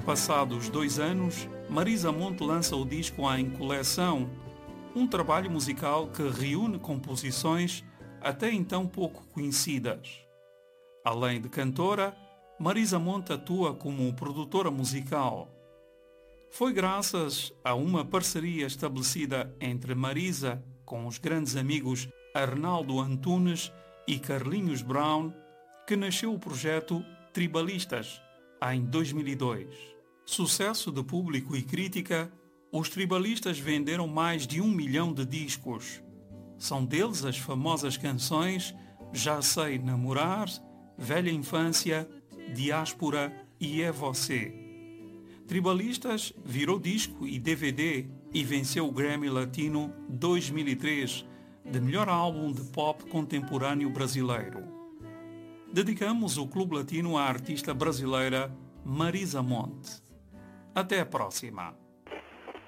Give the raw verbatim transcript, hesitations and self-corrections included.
Passados dois anos, Marisa Monte lança o disco Em Coleção, um trabalho musical que reúne composições até então pouco conhecidas. Além de cantora, Marisa Monte atua como produtora musical. Foi graças a uma parceria estabelecida entre Marisa com os grandes amigos Arnaldo Antunes e Carlinhos Brown que nasceu o projeto Tribalistas, em dois mil e dois. Sucesso de público e crítica, os Tribalistas venderam mais de um milhão de discos. São deles as famosas canções Já Sei Namorar, Velha Infância, Diáspora e É Você. Tribalistas virou disco e D V D e venceu o Grammy Latino dois mil e três de melhor álbum de pop contemporâneo brasileiro. Dedicamos o Clube Latino à artista brasileira Marisa Monte. Até a próxima!